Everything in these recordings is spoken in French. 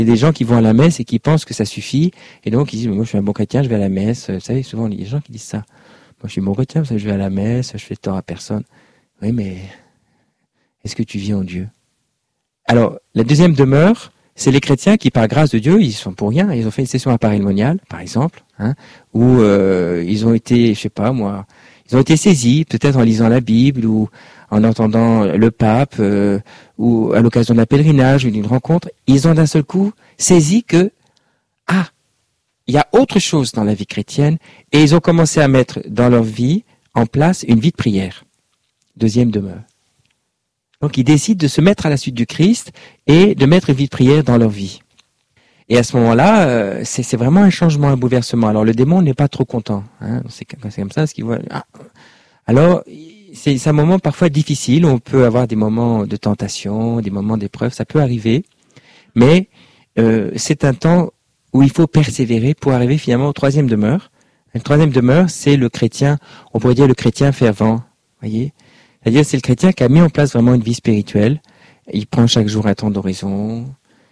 Il y a des gens qui vont à la messe et qui pensent que ça suffit, et donc ils disent, moi je suis un bon chrétien, je vais à la messe. Vous savez, souvent il y a des gens qui disent ça. Moi je suis bon chrétien, je vais à la messe, je fais tort à personne. Oui, mais est-ce que tu vis en Dieu? Alors, la deuxième demeure, c'est les chrétiens qui, par grâce de Dieu, ils sont pour rien. Ils ont fait une session appareillemoniale, par exemple, où ils ont été, je sais pas moi, ils ont été saisis, peut-être en lisant la Bible ou en entendant le pape, ou à l'occasion d'un pèlerinage ou d'une rencontre. Ils ont d'un seul coup saisi que, il y a autre chose dans la vie chrétienne, et ils ont commencé à mettre dans leur vie en place une vie de prière. Deuxième demeure. Donc ils décident de se mettre à la suite du Christ et de mettre une vie de prière dans leur vie. Et à ce moment-là, c'est vraiment un changement, un bouleversement. Alors le démon n'est pas trop content. C'est comme ça, ce qu'il voit. Alors c'est un moment parfois difficile. On peut avoir des moments de tentation, des moments d'épreuve, ça peut arriver. Mais c'est un temps où il faut persévérer pour arriver finalement au troisième demeure. Le troisième demeure, c'est le chrétien, on pourrait dire le chrétien fervent. Voyez, c'est-à-dire c'est le chrétien qui a mis en place vraiment une vie spirituelle. Il prend chaque jour un temps d'oraison.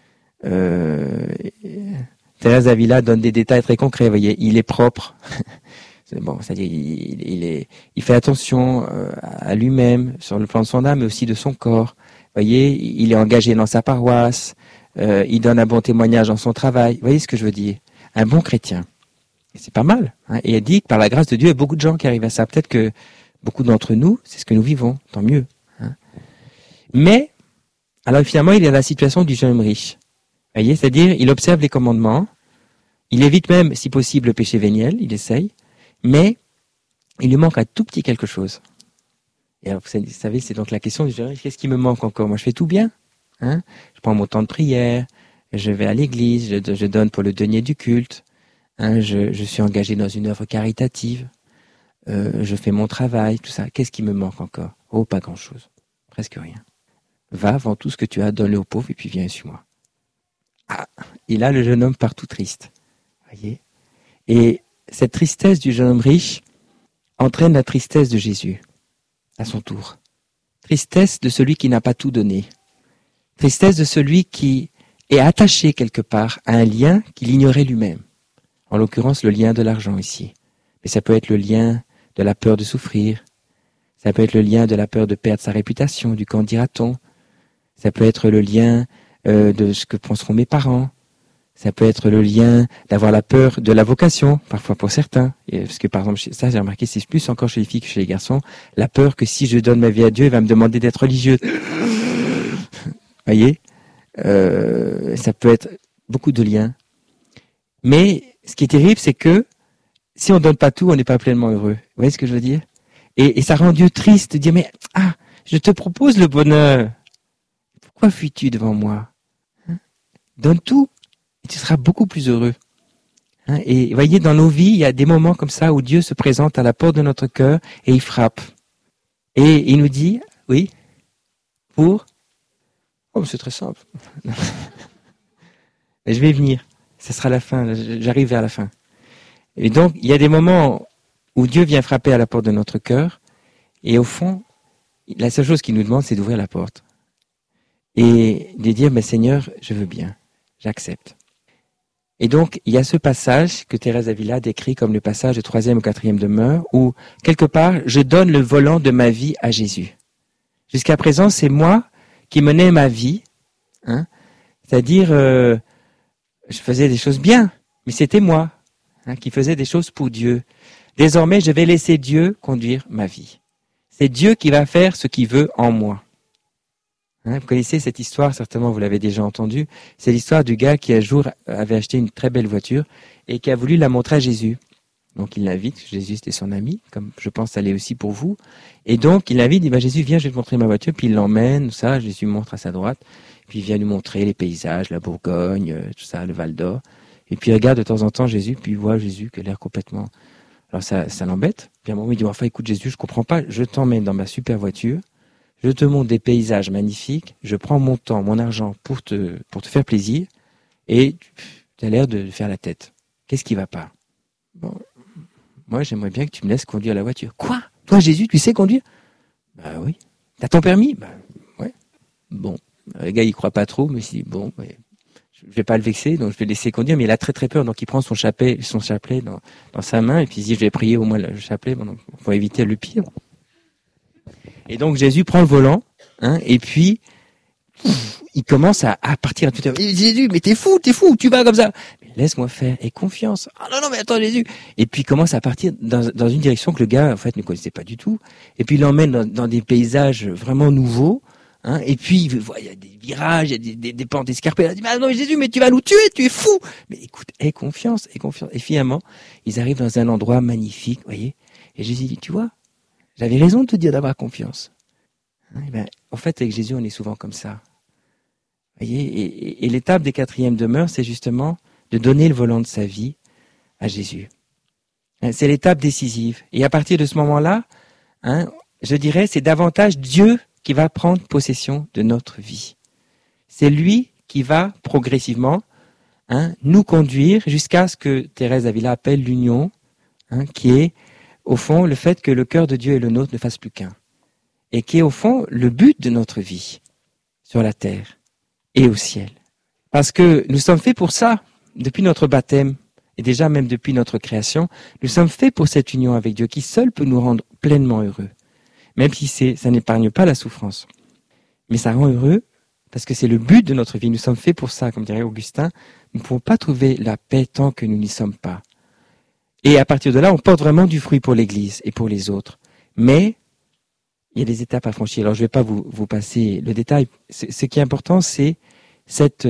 Thérèse d'Avila donne des détails très concrets. Vous voyez, il est propre. Bon, c'est-à-dire il fait attention à lui-même sur le plan de son âme, mais aussi de son corps. Vous voyez, il est engagé dans sa paroisse. Il donne un bon témoignage dans son travail. Vous voyez ce que je veux dire? Un bon chrétien. C'est pas mal. Et elle dit que par la grâce de Dieu, il y a beaucoup de gens qui arrivent à ça. Peut-être que beaucoup d'entre nous, c'est ce que nous vivons. Tant mieux. Mais, alors finalement, il est dans la situation du jeune homme riche. Vous voyez, c'est-à-dire, il observe les commandements. Il évite même, si possible, le péché véniel. Il essaye. Mais, il lui manque un tout petit quelque chose. Et alors, vous savez, c'est donc la question du jeune homme riche. Qu'est-ce qui me manque encore? Moi, je fais tout bien. Je prends mon temps de prière, je vais à l'église, je donne pour le denier du culte, je suis engagé dans une œuvre caritative, je fais mon travail, tout ça. Qu'est-ce qui me manque encore? Oh, pas grand-chose, presque rien. Va, vends tout ce que tu as, donne-le aux pauvres et puis viens et suis-moi. Et là, le jeune homme part tout triste. Voyez? Et cette tristesse du jeune homme riche entraîne la tristesse de Jésus, à son tour. Tristesse de celui qui n'a pas tout donné. Tristesse de celui qui est attaché quelque part à un lien qu'il ignorait lui-même. En l'occurrence, le lien de l'argent ici. Mais ça peut être le lien de la peur de souffrir. Ça peut être le lien de la peur de perdre sa réputation, du qu'en dira-t-on. Ça peut être le lien de ce que penseront mes parents. Ça peut être le lien d'avoir la peur de la vocation, parfois pour certains. Parce que par exemple, ça j'ai remarqué, c'est plus encore chez les filles que chez les garçons, la peur que si je donne ma vie à Dieu, il va me demander d'être religieux. Voyez, ça peut être beaucoup de liens. Mais ce qui est terrible, c'est que si on donne pas tout, on n'est pas pleinement heureux. Vous voyez ce que je veux dire? Et ça rend Dieu triste de dire, mais je te propose le bonheur. Pourquoi fuis-tu devant moi? Donne tout et tu seras beaucoup plus heureux. Et voyez, dans nos vies, il y a des moments comme ça où Dieu se présente à la porte de notre cœur et il frappe. Et il nous dit, oui, pour... Oh, c'est très simple. Mais je vais y venir. Ce sera la fin. J'arrive vers la fin. Et donc, il y a des moments où Dieu vient frapper à la porte de notre cœur. Et au fond, la seule chose qu'il nous demande, c'est d'ouvrir la porte. Et de dire, mais Seigneur, je veux bien. J'accepte. Et donc, il y a ce passage que Thérèse d'Avila décrit comme le passage de 3e ou 4e demeure, où, quelque part, je donne le volant de ma vie à Jésus. Jusqu'à présent, c'est moi qui menait ma vie, c'est-à-dire, je faisais des choses bien, mais c'était moi qui faisais des choses pour Dieu. Désormais, je vais laisser Dieu conduire ma vie. C'est Dieu qui va faire ce qu'il veut en moi. Vous connaissez cette histoire, certainement vous l'avez déjà entendue, c'est l'histoire du gars qui un jour avait acheté une très belle voiture et qui a voulu la montrer à Jésus. Donc il l'invite, Jésus c'était son ami, comme je pense ça l'est aussi pour vous. Et donc il l'invite, il dit Jésus viens, je vais te montrer ma voiture, puis il l'emmène, tout ça, Jésus montre à sa droite, puis il vient lui montrer les paysages, la Bourgogne, tout ça, le Val d'Or. Et puis il regarde de temps en temps Jésus, puis il voit Jésus qui a l'air complètement... Alors ça l'embête, puis à un moment il dit enfin écoute Jésus, je comprends pas, je t'emmène dans ma super voiture, je te montre des paysages magnifiques, je prends mon temps, mon argent pour te faire plaisir, et tu as l'air de faire la tête. Qu'est-ce qui va pas? Bon, moi j'aimerais bien que tu me laisses conduire la voiture. Quoi? Toi Jésus, tu sais conduire? Bah oui. T'as ton permis? Bah ouais. Bon, le gars il croit pas trop, mais il dit bon, ouais, je vais pas le vexer, donc je vais le laisser conduire, mais il a très très peur, donc il prend son chapelet dans sa main, et puis il dit, je vais prier au moins le chapelet, bon, donc, pour éviter le pire. Et donc Jésus prend le volant, et puis il commence à partir tout à l'heure. Jésus, mais t'es fou, tu vas comme ça. Mais laisse-moi faire, aie confiance. Ah non, mais attends Jésus. Et puis il commence à partir dans une direction que le gars, en fait, ne connaissait pas du tout. Et puis il l'emmène dans des paysages vraiment nouveaux. Et puis il voit, il y a des virages, il y a des pentes escarpées. Il dit, mais non Jésus, mais tu vas nous tuer, tu es fou. Mais écoute, aie confiance. Et finalement, ils arrivent dans un endroit magnifique, voyez. Et Jésus dit, tu vois, j'avais raison de te dire d'avoir confiance. En fait, avec Jésus, on est souvent comme ça. Voyez, et l'étape des 4e demeures, c'est justement de donner le volant de sa vie à Jésus. C'est l'étape décisive. Et à partir de ce moment-là, je dirais, c'est davantage Dieu qui va prendre possession de notre vie. C'est lui qui va progressivement nous conduire jusqu'à ce que Thérèse d'Avila appelle l'union, qui est au fond le fait que le cœur de Dieu et le nôtre ne fassent plus qu'un. Et qui est au fond le but de notre vie sur la terre et au ciel. Parce que nous sommes faits pour ça, depuis notre baptême, et déjà même depuis notre création, nous sommes faits pour cette union avec Dieu qui seul peut nous rendre pleinement heureux. Même si ça n'épargne pas la souffrance. Mais ça rend heureux parce que c'est le but de notre vie. Nous sommes faits pour ça, comme dirait Augustin. Nous ne pouvons pas trouver la paix tant que nous n'y sommes pas. Et à partir de là, on porte vraiment du fruit pour l'Église et pour les autres. Mais il y a des étapes à franchir. Alors je ne vais pas vous passer le détail. Ce qui est important, c'est cette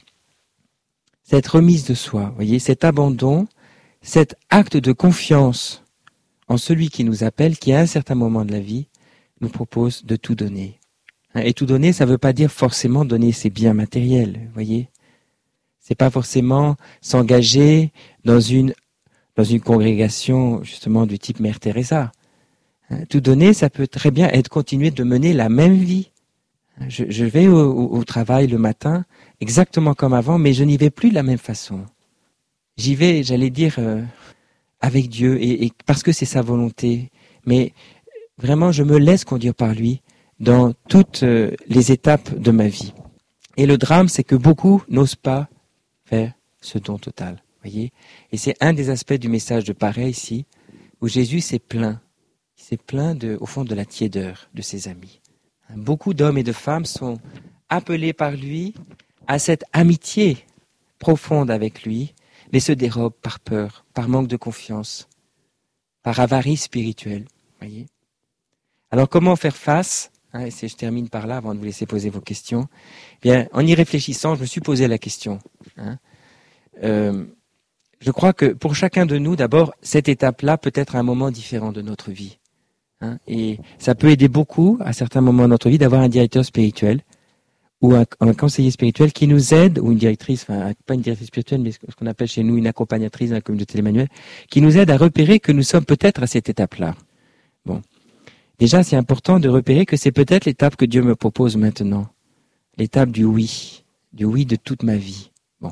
remise de soi, voyez, cet abandon, cet acte de confiance en celui qui nous appelle, qui à un certain moment de la vie nous propose de tout donner. Et tout donner, ça ne veut pas dire forcément donner ses biens matériels, voyez. C'est pas forcément s'engager dans une congrégation justement du type Mère Teresa. Tout donner, ça peut très bien être continuer de mener la même vie. Je vais au travail le matin, exactement comme avant, mais je n'y vais plus de la même façon. J'y vais, j'allais dire, avec Dieu, et parce que c'est sa volonté. Mais vraiment, je me laisse conduire par lui dans toutes les étapes de ma vie. Et le drame, c'est que beaucoup n'osent pas faire ce don total. Voyez ? Et c'est un des aspects du message de Paré ici, où Jésus s'est plaint. Il s'est plaint au fond de la tiédeur de ses amis. Beaucoup d'hommes et de femmes sont appelés par lui à cette amitié profonde avec lui, mais se dérobent par peur, par manque de confiance, par avarice spirituelle. Voyez ? Alors comment faire face ? Et je termine par là avant de vous laisser poser vos questions. Bien, en y réfléchissant, je me suis posé la question. Je crois que pour chacun de nous, d'abord, cette étape-là peut être un moment différent de notre vie. Et ça peut aider beaucoup, à certains moments de notre vie, d'avoir un directeur spirituel ou un conseiller spirituel qui nous aide, ou une directrice, enfin pas une directrice spirituelle, mais ce qu'on appelle chez nous une accompagnatrice dans la communauté d'Emmanuel, qui nous aide à repérer que nous sommes peut-être à cette étape-là. Bon. Déjà, c'est important de repérer que c'est peut-être l'étape que Dieu me propose maintenant. L'étape du oui de toute ma vie. Bon.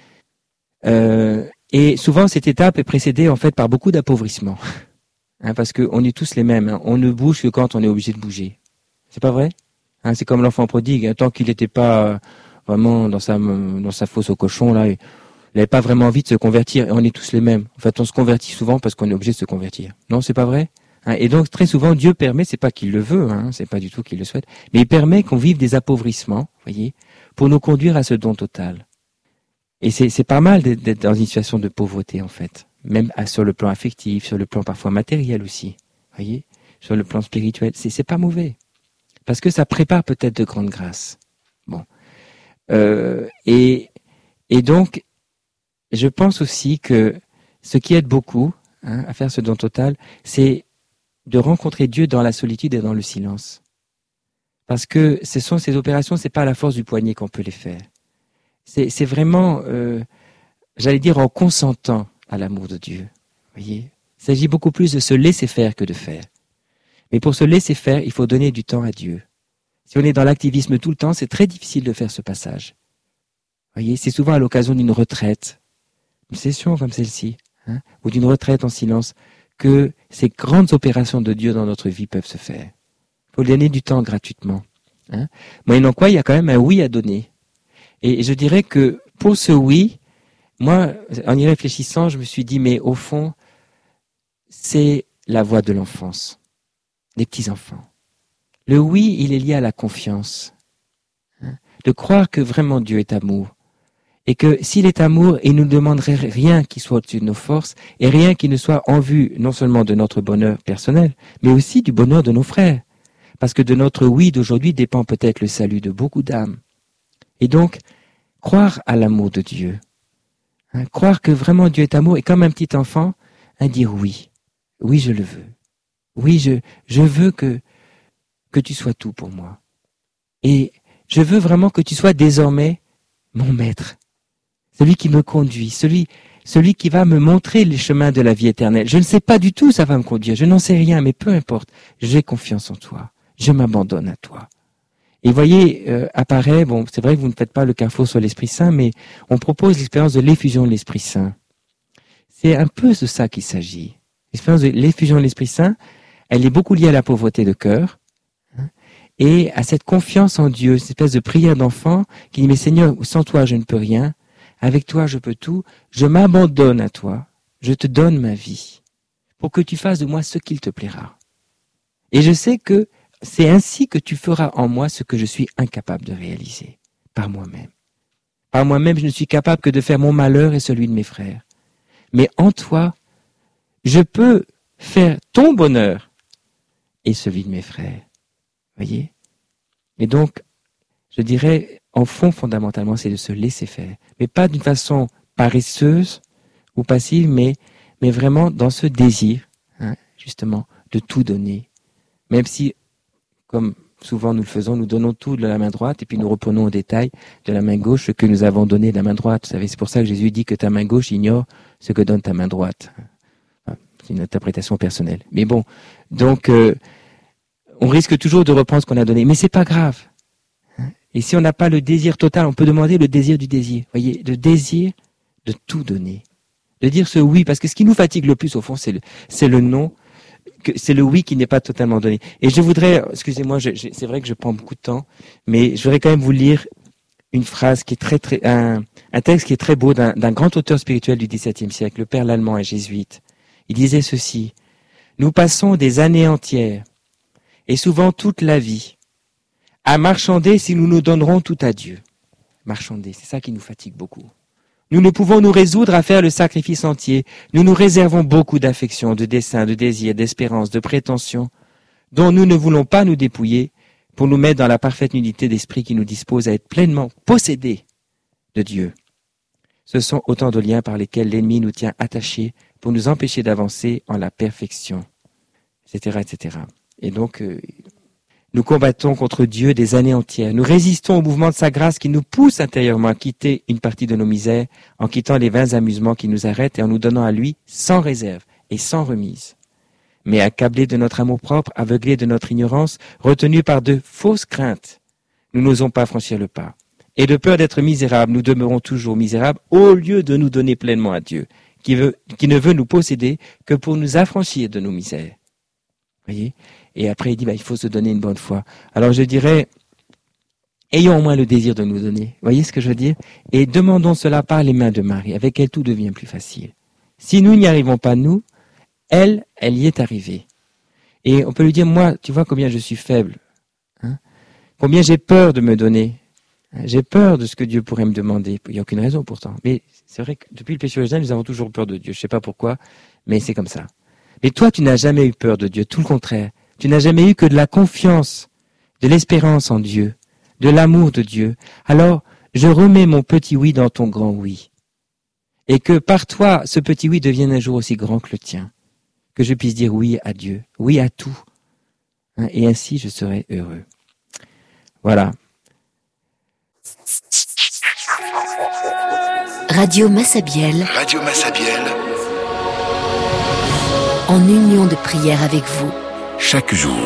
Et souvent, cette étape est précédée en fait par beaucoup d'appauvrissement. Parce qu'on est tous les mêmes. On ne bouge que quand on est obligé de bouger. C'est pas vrai ? C'est comme l'enfant prodigue. Tant qu'il n'était pas vraiment dans sa fosse au cochon, là, il n'avait pas vraiment envie de se convertir. Et on est tous les mêmes. En fait, on se convertit souvent parce qu'on est obligé de se convertir. Non, c'est pas vrai ? Et donc, très souvent, Dieu permet, c'est pas qu'il le veut, c'est pas du tout qu'il le souhaite, mais il permet qu'on vive des appauvrissements, voyez, pour nous conduire à ce don total. Et c'est pas mal d'être dans une situation de pauvreté, en fait. Même sur le plan affectif, sur le plan parfois matériel aussi, voyez, sur le plan spirituel, c'est pas mauvais, parce que ça prépare peut-être de grandes grâces. Bon, et donc, je pense aussi que ce qui aide beaucoup à faire ce don total, c'est de rencontrer Dieu dans la solitude et dans le silence, parce que ces opérations, c'est pas à la force du poignet qu'on peut les faire. C'est vraiment, j'allais dire, en consentant à l'amour de Dieu. Voyez, il s'agit beaucoup plus de se laisser faire que de faire. Mais pour se laisser faire, il faut donner du temps à Dieu. Si on est dans l'activisme tout le temps, c'est très difficile de faire ce passage. Voyez, c'est souvent à l'occasion d'une retraite, une session comme celle-ci, ou d'une retraite en silence, que ces grandes opérations de Dieu dans notre vie peuvent se faire. Il faut donner du temps gratuitement. Moyennant quoi, il y a quand même un oui à donner. Et je dirais que pour ce oui, moi, en y réfléchissant, je me suis dit, mais au fond, c'est la voix de l'enfance, des petits-enfants. Le oui, il est lié à la confiance. De croire que vraiment Dieu est amour. Et que s'il est amour, il ne nous demanderait rien qui soit au-dessus de nos forces et rien qui ne soit en vue non seulement de notre bonheur personnel, mais aussi du bonheur de nos frères. Parce que de notre oui d'aujourd'hui dépend peut-être le salut de beaucoup d'âmes. Et donc, croire à l'amour de Dieu, croire que vraiment Dieu est amour et comme un petit enfant, dire oui. Oui, je le veux. Oui, je veux que tu sois tout pour moi. Et je veux vraiment que tu sois désormais mon maître. Celui qui me conduit, celui qui va me montrer les chemins de la vie éternelle. Je ne sais pas du tout où ça va me conduire, je n'en sais rien, mais peu importe, j'ai confiance en toi, je m'abandonne à toi. Et voyez, apparaît, bon, c'est vrai que vous ne faites pas le carrefour sur l'Esprit Saint, mais on propose l'expérience de l'effusion de l'Esprit Saint. C'est un peu de ça qu'il s'agit. L'expérience de l'effusion de l'Esprit Saint, elle est beaucoup liée à la pauvreté de cœur, et à cette confiance en Dieu, cette espèce de prière d'enfant qui dit, mais Seigneur, sans toi je ne peux rien, avec toi je peux tout, je m'abandonne à toi, je te donne ma vie, pour que tu fasses de moi ce qu'il te plaira. Et je sais que c'est ainsi que tu feras en moi ce que je suis incapable de réaliser, par moi-même. Par moi-même, je ne suis capable que de faire mon malheur et celui de mes frères. Mais en toi, je peux faire ton bonheur et celui de mes frères. Voyez ? Et donc, je dirais, en fond, fondamentalement, c'est de se laisser faire. Mais pas d'une façon paresseuse ou passive, mais vraiment dans ce désir, justement, de tout donner. Même si, comme souvent nous le faisons, nous donnons tout de la main droite et puis nous reprenons au détail de la main gauche ce que nous avons donné de la main droite. Vous savez, c'est pour ça que Jésus dit que ta main gauche ignore ce que donne ta main droite. C'est une interprétation personnelle. Mais bon, donc, on risque toujours de reprendre ce qu'on a donné. Mais c'est pas grave. Et si on n'a pas le désir total, on peut demander le désir du désir. Voyez, le désir de tout donner. De dire ce oui, parce que ce qui nous fatigue le plus, au fond, c'est le non, c'est le oui qui n'est pas totalement donné. Et je voudrais, excusez-moi, c'est vrai que je prends beaucoup de temps, mais je voudrais quand même vous lire une phrase qui est un texte qui est très beau d'un grand auteur spirituel du XVIIe siècle, le père Lallemand, un jésuite. Il disait ceci: nous passons des années entières, et souvent toute la vie, à marchander si nous nous donnerons tout à Dieu. Marchander, c'est ça qui nous fatigue beaucoup. Nous ne pouvons nous résoudre à faire le sacrifice entier. Nous nous réservons beaucoup d'affection, de dessein, de désir, d'espérance, de prétention, dont nous ne voulons pas nous dépouiller pour nous mettre dans la parfaite unité d'esprit qui nous dispose à être pleinement possédés de Dieu. Ce sont autant de liens par lesquels l'ennemi nous tient attachés pour nous empêcher d'avancer en la perfection, etc., etc. Et donc, nous combattons contre Dieu des années entières. Nous résistons au mouvement de sa grâce qui nous pousse intérieurement à quitter une partie de nos misères, en quittant les vains amusements qui nous arrêtent et en nous donnant à lui sans réserve et sans remise. Mais accablés de notre amour-propre, aveuglés de notre ignorance, retenus par de fausses craintes, nous n'osons pas franchir le pas. Et de peur d'être misérables, nous demeurons toujours misérables au lieu de nous donner pleinement à Dieu, qui ne veut nous posséder que pour nous affranchir de nos misères. Voyez ? Et après, il dit, il faut se donner une bonne foi. Alors je dirais, ayons au moins le désir de nous donner. Vous voyez ce que je veux dire ? Et demandons cela par les mains de Marie, avec elle tout devient plus facile. Si nous n'y arrivons pas, nous, elle y est arrivée. Et on peut lui dire, moi, tu vois combien je suis faible. Combien j'ai peur de me donner. J'ai peur de ce que Dieu pourrait me demander. Il n'y a aucune raison pourtant. Mais c'est vrai que depuis le péché originel, nous avons toujours peur de Dieu. Je ne sais pas pourquoi, mais c'est comme ça. Mais toi, tu n'as jamais eu peur de Dieu, tout le contraire. Tu n'as jamais eu que de la confiance, de l'espérance en Dieu, de l'amour de Dieu. Alors, je remets mon petit oui dans ton grand oui. Et que par toi, ce petit oui devienne un jour aussi grand que le tien. Que je puisse dire oui à Dieu, oui à tout. Et ainsi, je serai heureux. Voilà. Radio Massabielle. Radio Massabielle. En union de prière avec vous. Chaque jour.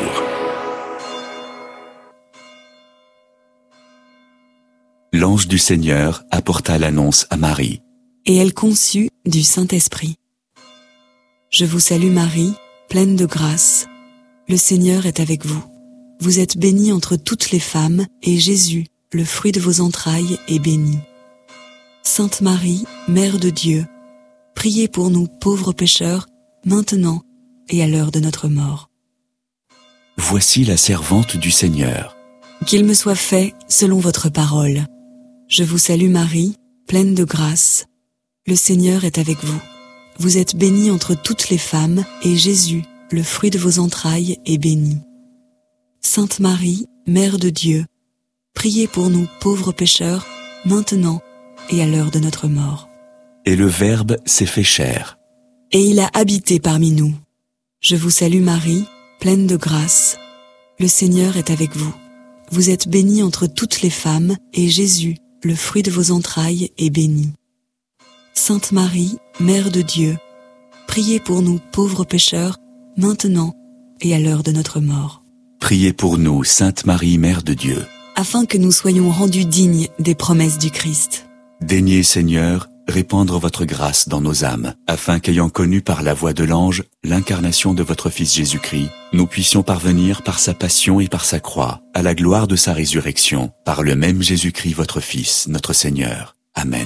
L'ange du Seigneur apporta l'annonce à Marie. Et elle conçut du Saint-Esprit. Je vous salue Marie, pleine de grâce. Le Seigneur est avec vous. Vous êtes bénie entre toutes les femmes, et Jésus, le fruit de vos entrailles, est béni. Sainte Marie, Mère de Dieu, priez pour nous pauvres pécheurs, maintenant et à l'heure de notre mort. Voici la servante du Seigneur. Qu'il me soit fait selon votre parole. Je vous salue Marie, pleine de grâce. Le Seigneur est avec vous. Vous êtes bénie entre toutes les femmes, et Jésus, le fruit de vos entrailles, est béni. Sainte Marie, Mère de Dieu, priez pour nous pauvres pécheurs, maintenant et à l'heure de notre mort. Et le Verbe s'est fait chair. Et il a habité parmi nous. Je vous salue Marie, pleine de grâce. Le Seigneur est avec vous. Vous êtes bénie entre toutes les femmes, et Jésus, le fruit de vos entrailles, est béni. Sainte Marie, Mère de Dieu, priez pour nous pauvres pécheurs, maintenant et à l'heure de notre mort. Priez pour nous, Sainte Marie, Mère de Dieu. Afin que nous soyons rendus dignes des promesses du Christ. Daignez, Seigneur, répandre votre grâce dans nos âmes, afin qu'ayant connu par la voix de l'ange l'incarnation de votre Fils Jésus-Christ, nous puissions parvenir par sa passion et par sa croix, à la gloire de sa résurrection, par le même Jésus-Christ votre Fils, notre Seigneur. Amen.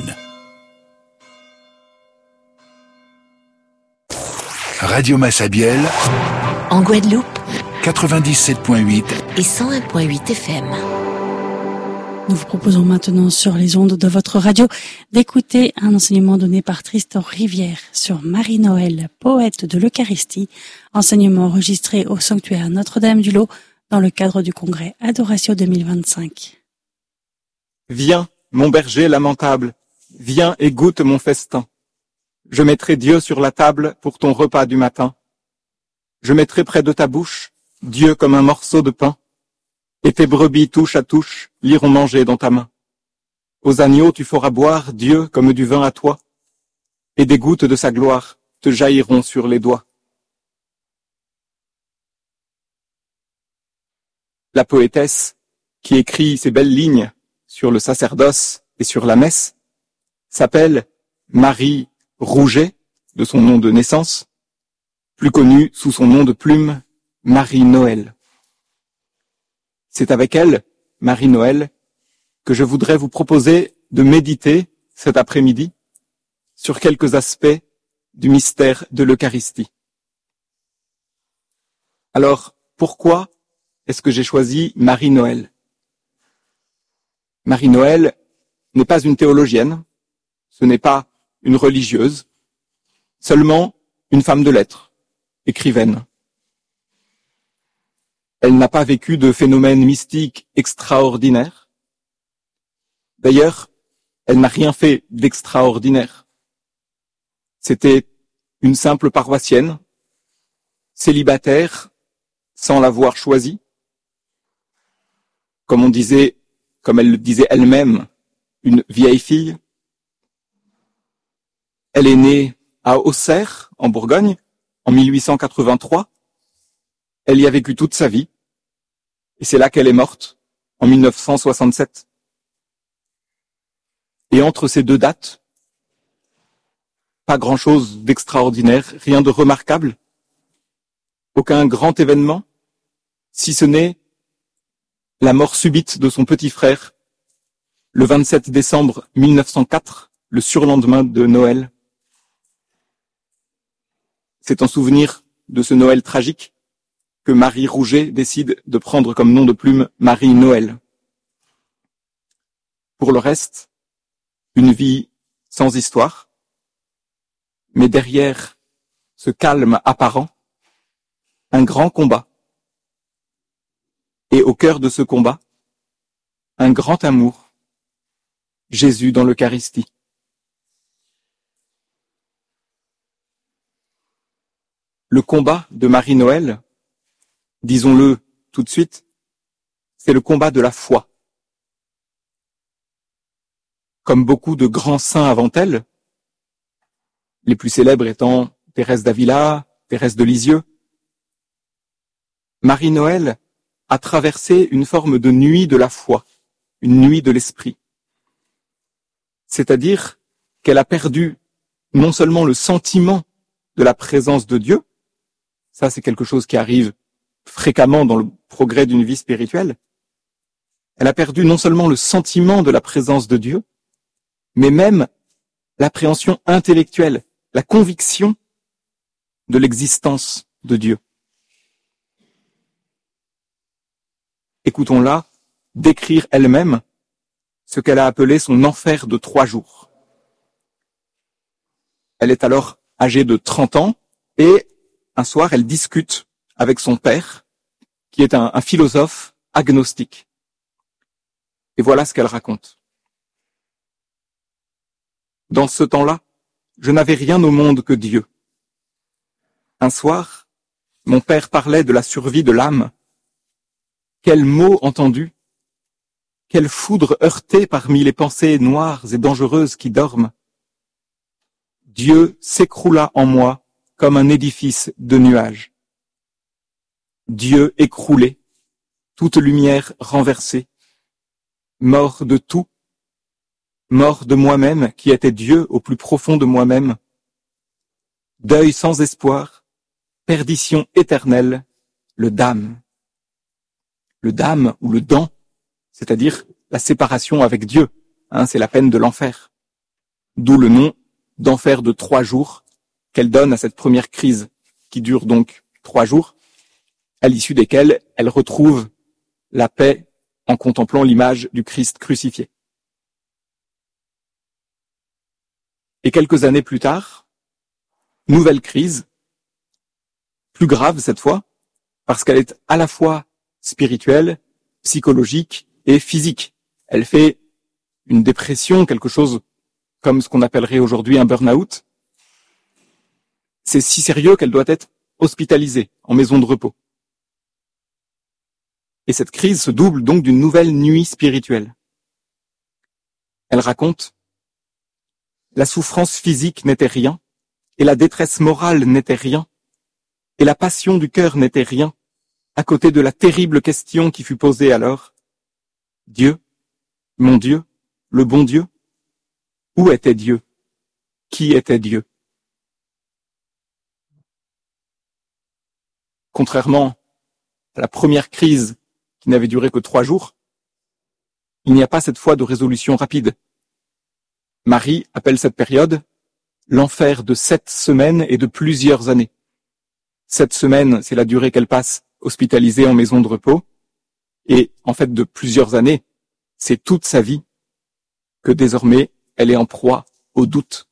Radio Massabielle, En Guadeloupe 97.8 et 101.8 FM. Nous vous proposons maintenant sur les ondes de votre radio d'écouter un enseignement donné par Tristan Rivière sur Marie-Noël, poète de l'Eucharistie, enseignement enregistré au sanctuaire Notre-Dame-du-Lot dans le cadre du congrès Adoratio 2025. Viens, mon berger lamentable, viens et goûte mon festin. Je mettrai Dieu sur la table pour ton repas du matin. Je mettrai près de ta bouche Dieu comme un morceau de pain, et tes brebis touche à touche l'iront manger dans ta main. Aux agneaux tu feras boire Dieu comme du vin à toi, et des gouttes de sa gloire te jailliront sur les doigts. La poétesse, qui écrit ces belles lignes sur le sacerdoce et sur la messe, s'appelle Marie Rouget, de son nom de naissance, plus connue sous son nom de plume, Marie-Noël. C'est avec elle, Marie-Noël, que je voudrais vous proposer de méditer cet après-midi sur quelques aspects du mystère de l'Eucharistie. Alors, pourquoi est-ce que j'ai choisi Marie-Noël? Marie-Noël n'est pas une théologienne, ce n'est pas une religieuse, seulement une femme de lettres, écrivaine. Elle n'a pas vécu de phénomènes mystiques extraordinaires. D'ailleurs, elle n'a rien fait d'extraordinaire. C'était une simple paroissienne, célibataire, sans l'avoir choisi. Comme elle le disait elle-même, une vieille fille. Elle est née à Auxerre, en Bourgogne, en 1883. Elle y a vécu toute sa vie. Et c'est là qu'elle est morte, en 1967. Et entre ces deux dates, pas grand-chose d'extraordinaire, rien de remarquable, aucun grand événement, si ce n'est la mort subite de son petit frère, le 27 décembre 1904, le surlendemain de Noël. C'est en souvenir de ce Noël tragique que Marie Rouget décide de prendre comme nom de plume Marie-Noël. Pour le reste, une vie sans histoire, mais derrière ce calme apparent, un grand combat. Et au cœur de ce combat, un grand amour, Jésus dans l'Eucharistie. Le combat de Marie-Noël, disons-le tout de suite, c'est le combat de la foi. Comme beaucoup de grands saints avant elle, les plus célèbres étant Thérèse d'Avila, Thérèse de Lisieux, Marie-Noël a traversé une forme de nuit de la foi, une nuit de l'esprit. C'est-à-dire qu'elle a perdu non seulement le sentiment de la présence de Dieu, ça c'est quelque chose qui arrive fréquemment dans le progrès d'une vie spirituelle, elle a perdu non seulement le sentiment de la présence de Dieu, mais même l'appréhension intellectuelle, la conviction de l'existence de Dieu. Écoutons-la décrire elle-même ce qu'elle a appelé son enfer de 3 jours. Elle est alors âgée de 30 ans et un soir, elle discute avec son père, qui est un philosophe agnostique. Et voilà ce qu'elle raconte. Dans ce temps-là, je n'avais rien au monde que Dieu. Un soir, mon père parlait de la survie de l'âme. Quel mot entendu, quelle foudre heurtée parmi les pensées noires et dangereuses qui dorment. Dieu s'écroula en moi comme un édifice de nuages. Dieu écroulé, toute lumière renversée, mort de tout, mort de moi-même qui était Dieu au plus profond de moi-même, deuil sans espoir, perdition éternelle, le dam. Le dam ou le dan, c'est-à-dire la séparation avec Dieu, c'est la peine de l'enfer. D'où le nom d'enfer de 3 jours qu'elle donne à cette première crise, qui dure donc 3 jours, à l'issue desquels elle retrouve la paix en contemplant l'image du Christ crucifié. Et quelques années plus tard, nouvelle crise, plus grave cette fois, parce qu'elle est à la fois spirituelle, psychologique et physique. Elle fait une dépression, quelque chose comme ce qu'on appellerait aujourd'hui un burn-out. C'est si sérieux qu'elle doit être hospitalisée en maison de repos. Et cette crise se double donc d'une nouvelle nuit spirituelle. Elle raconte: la souffrance physique n'était rien, et la détresse morale n'était rien, et la passion du cœur n'était rien, à côté de la terrible question qui fut posée alors: Dieu, mon Dieu, le bon Dieu, où était Dieu? Qui était Dieu? Contrairement à la première crise qui n'avait duré que 3 jours, il n'y a pas cette fois de résolution rapide. Marie appelle cette période l'enfer de 7 semaines et de plusieurs années. 7 semaines, c'est la durée qu'elle passe hospitalisée en maison de repos, et en fait de plusieurs années, c'est toute sa vie que désormais elle est en proie au doute.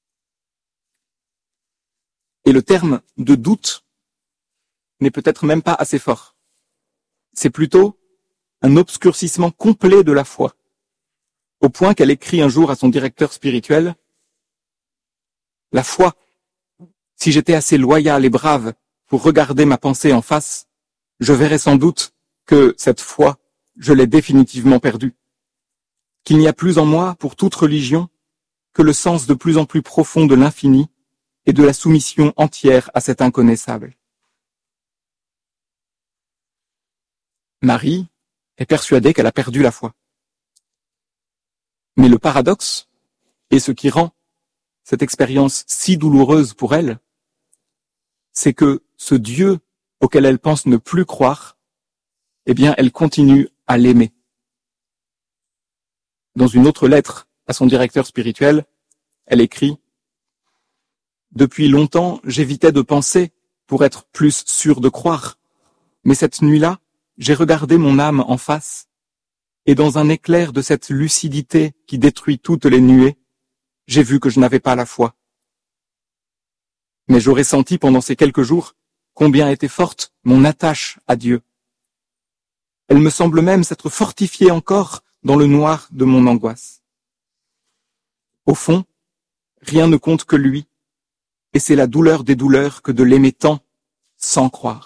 Et le terme de doute n'est peut-être même pas assez fort. C'est plutôt un obscurcissement complet de la foi, au point qu'elle écrit un jour à son directeur spirituel: la foi, si j'étais assez loyal et brave pour regarder ma pensée en face, je verrais sans doute que cette foi, je l'ai définitivement perdue, qu'il n'y a plus en moi, pour toute religion, que le sens de plus en plus profond de l'infini et de la soumission entière à cet inconnaissable. Marie est persuadée qu'elle a perdu la foi. Mais le paradoxe, et ce qui rend cette expérience si douloureuse pour elle, c'est que ce Dieu auquel elle pense ne plus croire, eh bien, elle continue à l'aimer. Dans une autre lettre à son directeur spirituel, elle écrit: depuis longtemps, j'évitais de penser pour être plus sûre de croire, mais cette nuit-là, j'ai regardé mon âme en face, et dans un éclair de cette lucidité qui détruit toutes les nuées, j'ai vu que je n'avais pas la foi. Mais j'aurais senti pendant ces quelques jours combien était forte mon attache à Dieu. Elle me semble même s'être fortifiée encore dans le noir de mon angoisse. Au fond, rien ne compte que lui, et c'est la douleur des douleurs que de l'aimer tant sans croire.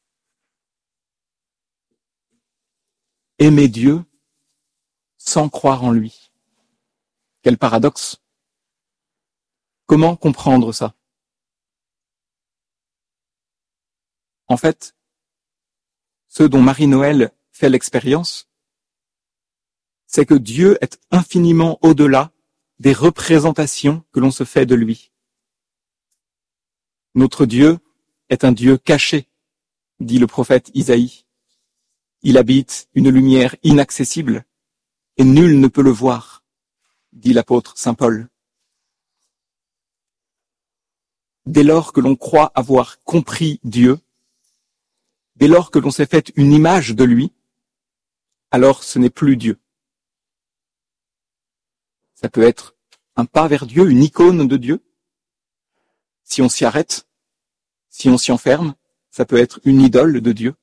Aimer Dieu sans croire en lui. Quel paradoxe! Comment comprendre ça? En fait, ce dont Marie-Noël fait l'expérience, c'est que Dieu est infiniment au-delà des représentations que l'on se fait de lui. Notre Dieu est un Dieu caché, dit le prophète Isaïe. Il habite une lumière inaccessible et nul ne peut le voir. dit l'apôtre saint Paul. Dès lors que l'on croit avoir compris Dieu, dès lors que l'on s'est fait une image de lui, alors ce n'est plus Dieu. Ça peut être un pas vers Dieu, une icône de Dieu. Si on s'y arrête, si on s'y enferme, ça peut être une idole de Dieu.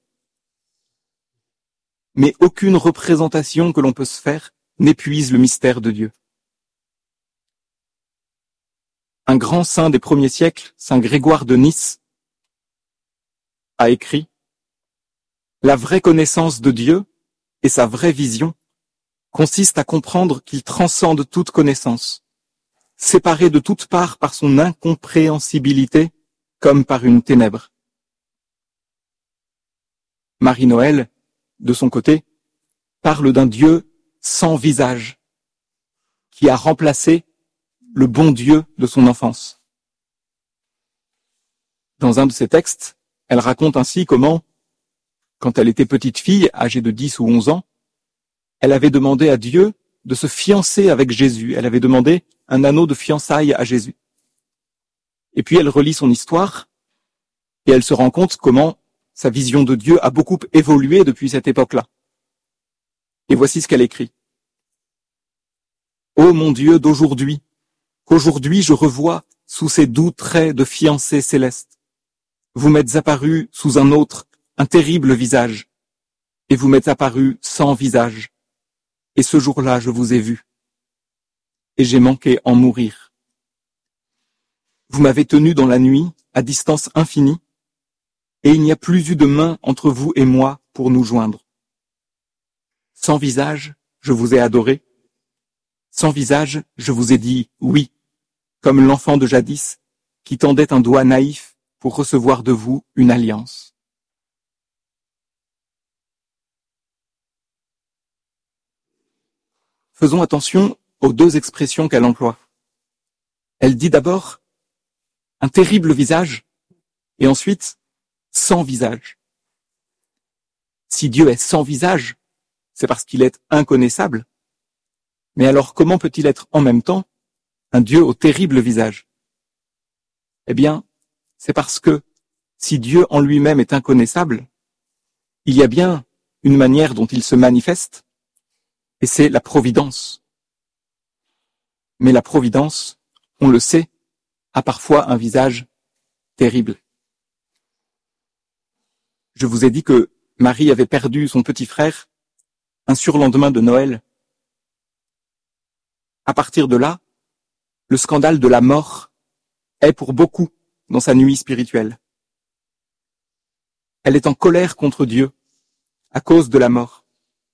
Mais aucune représentation que l'on peut se faire n'épuise le mystère de Dieu. Un grand saint des premiers siècles, saint Grégoire de Nice, a écrit « La vraie connaissance de Dieu et sa vraie vision consiste à comprendre qu'il transcende toute connaissance, séparé de toutes parts par son incompréhensibilité comme par une ténèbre. » Marie-Noël, de son côté, parle d'un Dieu sans visage, qui a remplacé le bon Dieu de son enfance. Dans un de ses textes, elle raconte ainsi comment, quand elle était petite fille, âgée de 10 ou 11 ans, elle avait demandé à Dieu de se fiancer avec Jésus. Elle avait demandé un anneau de fiançailles à Jésus. Et puis elle relit son histoire et elle se rend compte comment sa vision de Dieu a beaucoup évolué depuis cette époque-là. Et voici ce qu'elle écrit. « Ô mon Dieu d'aujourd'hui, qu'aujourd'hui je revois sous ces doux traits de fiancée céleste. Vous m'êtes apparu sous un autre, un terrible visage, et vous m'êtes apparu sans visage. Et ce jour-là, je vous ai vu, et j'ai manqué en mourir. Vous m'avez tenu dans la nuit, à distance infinie, et il n'y a plus eu de main entre vous et moi pour nous joindre. Sans visage, je vous ai adoré. Sans visage, je vous ai dit oui, comme l'enfant de jadis qui tendait un doigt naïf pour recevoir de vous une alliance. » Faisons attention aux deux expressions qu'elle emploie. Elle dit d'abord un terrible visage et ensuite sans visage. Si Dieu est sans visage, c'est parce qu'il est inconnaissable. Mais alors comment peut-il être en même temps un Dieu au terrible visage? Eh bien, c'est parce que si Dieu en lui-même est inconnaissable, il y a bien une manière dont il se manifeste, et c'est la providence. Mais la providence, on le sait, a parfois un visage terrible. Je vous ai dit que Marie avait perdu son petit frère un surlendemain de Noël. À partir de là, le scandale de la mort est pour beaucoup dans sa nuit spirituelle. Elle est en colère contre Dieu à cause de la mort.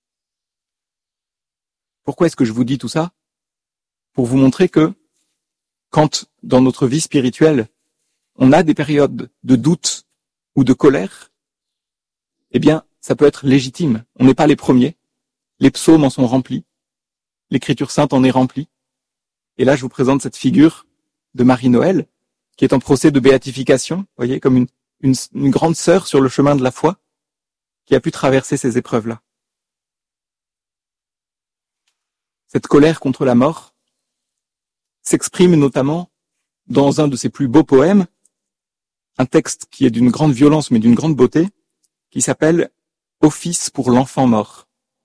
Pourquoi est-ce que je vous dis tout ça? Pour vous montrer que quand, dans notre vie spirituelle, on a des périodes de doute ou de colère, eh bien, ça peut être légitime. On n'est pas les premiers. Les psaumes en sont remplis. L'Écriture sainte en est remplie. Et là, je vous présente cette figure de Marie-Noël, qui est en procès de béatification, vous voyez, comme une grande sœur sur le chemin de la foi, qui a pu traverser ces épreuves-là. Cette colère contre la mort s'exprime notamment dans un de ses plus beaux poèmes, un texte qui est d'une grande violence mais d'une grande beauté, qui s'appelle « Office pour l'enfant mort ».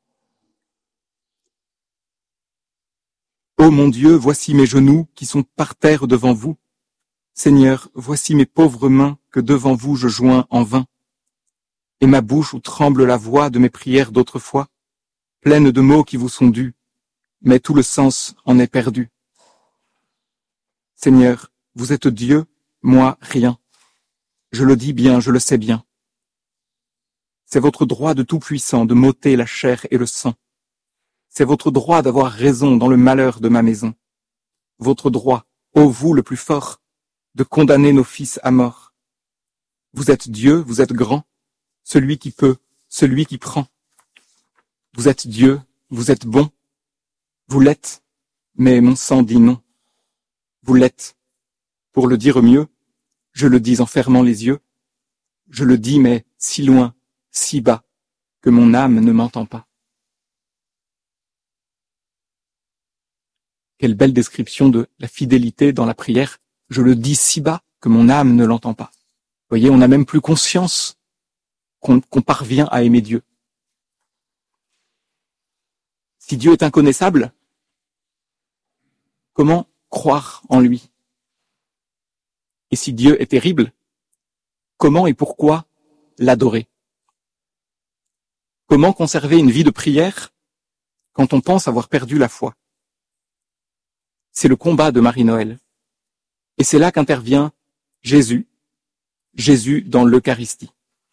Ô mon Dieu, voici mes genoux qui sont par terre devant vous. Seigneur, voici mes pauvres mains que devant vous je joins en vain. Et ma bouche où tremble la voix de mes prières d'autrefois, pleine de mots qui vous sont dus, mais tout le sens en est perdu. Seigneur, vous êtes Dieu, moi rien. Je le dis bien, je le sais bien. C'est votre droit de tout-puissant de m'ôter la chair et le sang. C'est votre droit d'avoir raison dans le malheur de ma maison. Votre droit, ô vous le plus fort, de condamner nos fils à mort. Vous êtes Dieu, vous êtes grand, celui qui peut, celui qui prend. Vous êtes Dieu, vous êtes bon. Vous l'êtes, mais mon sang dit non. Vous l'êtes. Pour le dire mieux, je le dis en fermant les yeux. Je le dis, mais si loin, si bas, que mon âme ne m'entend pas. Quelle belle description de la fidélité dans la prière. Je le dis si bas que mon âme ne l'entend pas. Vous voyez, on n'a même plus conscience qu'on parvient à aimer Dieu. Si Dieu est inconnaissable, comment croire en lui? Et si Dieu est terrible, comment et pourquoi l'adorer? Comment conserver une vie de prière quand on pense avoir perdu la foi? C'est le combat de Marie-Noël. Et c'est là qu'intervient Jésus dans l'Eucharistie.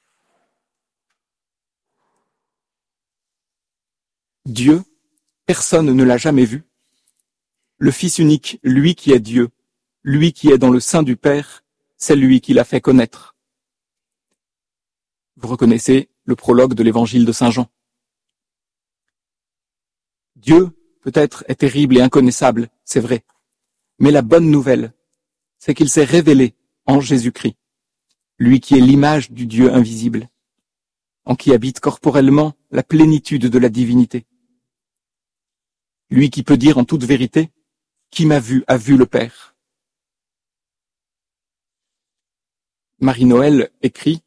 Dieu, personne ne l'a jamais vu. Le Fils unique, lui qui est Dieu, lui qui est dans le sein du Père, c'est lui qui l'a fait connaître. Vous reconnaissez le prologue de l'évangile de Saint Jean. Dieu, peut-être, est terrible et inconnaissable, c'est vrai. Mais la bonne nouvelle, c'est qu'il s'est révélé en Jésus-Christ, lui qui est l'image du Dieu invisible, en qui habite corporellement la plénitude de la divinité. Lui qui peut dire en toute vérité, qui m'a vu a vu le Père. Marie-Noël écrit,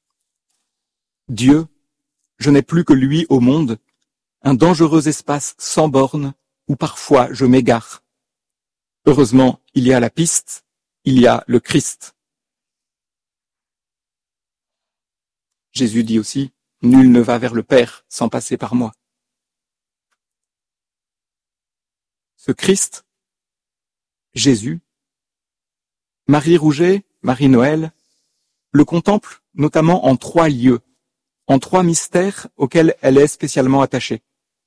Dieu, je n'ai plus que lui au monde, un dangereux espace sans bornes où parfois je m'égare. Heureusement, il y a la piste, il y a le Christ. Jésus dit aussi, nul ne va vers le Père sans passer par moi. Ce Christ, Jésus, Marie Rouget, Marie-Noël, le contemple notamment en 3 lieux, en 3 mystères auxquels elle est spécialement attachée.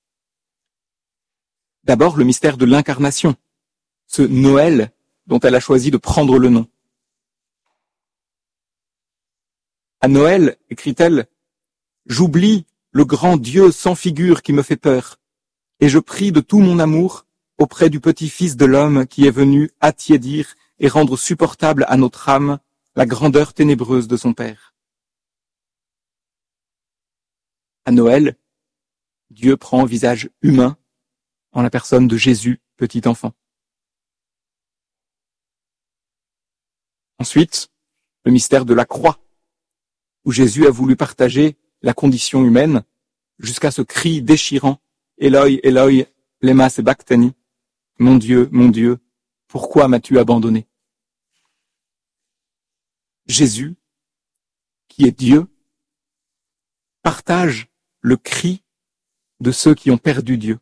D'abord, le mystère de l'incarnation, ce Noël dont elle a choisi de prendre le nom. À Noël, écrit-elle, j'oublie le grand Dieu sans figure qui me fait peur, et je prie de tout mon amour auprès du petit Fils de l'homme qui est venu attiédir et rendre supportable à notre âme la grandeur ténébreuse de son Père. À Noël, Dieu prend visage humain en la personne de Jésus, petit enfant. Ensuite, le mystère de la croix, où Jésus a voulu partager la condition humaine jusqu'à ce cri déchirant « Eloi, Eloi, lema sabachthani » « Mon Dieu, pourquoi m'as-tu abandonné ?» Jésus, qui est Dieu, partage le cri de ceux qui ont perdu Dieu.